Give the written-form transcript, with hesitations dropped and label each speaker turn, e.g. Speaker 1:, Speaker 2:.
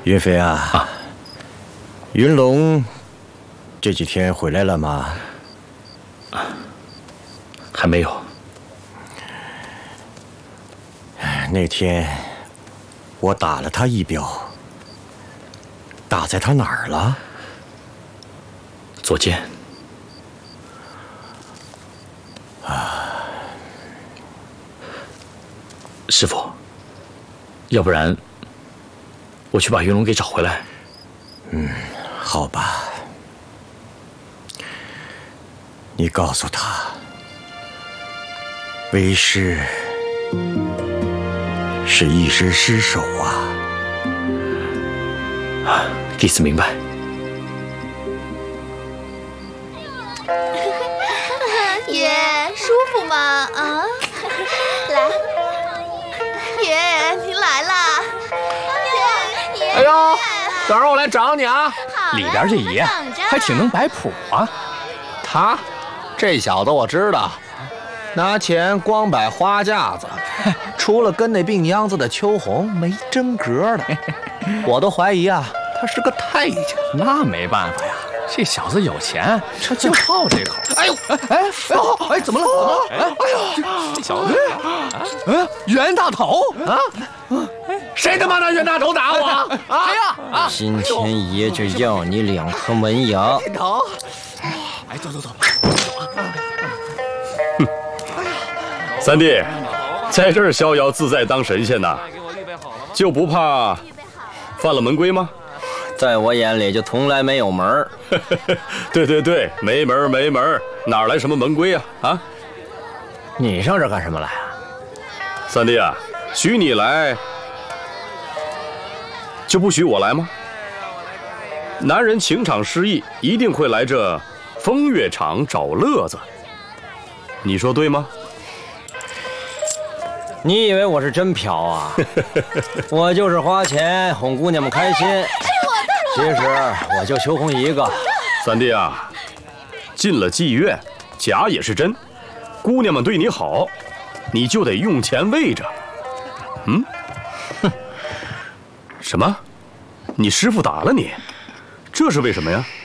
Speaker 1: 岳飞啊，云龙这几天回来了吗？
Speaker 2: 还没有。
Speaker 1: 那天我打了他一镖，打在他哪儿了？
Speaker 2: 左肩。师傅，要不然我去把云龙给找回来。
Speaker 1: 好吧，你告诉他，为师是一时失手啊。
Speaker 2: 弟子明白。
Speaker 3: 爷，舒服吗？啊，来，爷，您来啦！爷，
Speaker 4: 哎呦，等会儿我来找你啊！
Speaker 3: 好
Speaker 4: 里边这爷还挺能摆谱啊。他，这小子我知道，拿钱光摆花架子，除了跟那病秧子的秋红没真格的，我都怀疑啊，他是个太监。
Speaker 5: 那没办法呀，这小子有钱，他就好这口。
Speaker 4: 哎呦，哎，怎么了？哎呦，
Speaker 5: 这小子，袁大头啊！
Speaker 4: 谁他妈拿袁大头打我啊？
Speaker 5: 谁呀？
Speaker 1: 今天爷就要你2颗门牙！
Speaker 4: 头，
Speaker 5: 哎，走。
Speaker 6: 三弟，在这儿逍遥自在当神仙呐，就不怕犯了门规吗？
Speaker 1: 在我眼里就从来没有门儿。
Speaker 6: 对，没门，哪来什么门规啊？啊！
Speaker 1: 你上这干什么来啊？
Speaker 6: 三弟啊，许你来，就不许我来吗？男人情场失意，一定会来这风月场找乐子，你说对吗？
Speaker 1: 你以为我是真嫖啊？我就是花钱哄姑娘们开心。其实我就求婚一个。
Speaker 6: 三弟啊，进了妓院，假也是真，姑娘们对你好，你就得用钱喂着。什么？你师父打了你？这是为什么呀？